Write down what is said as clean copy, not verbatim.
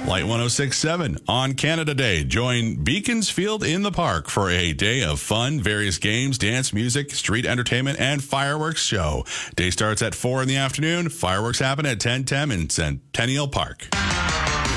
Light 106.7 on Canada Day. Join Beaconsfield in the Park for a day of fun, various games, dance, music, street entertainment, and fireworks show. Day starts at 4 in the afternoon. Fireworks happen at 10:10 in Centennial Park.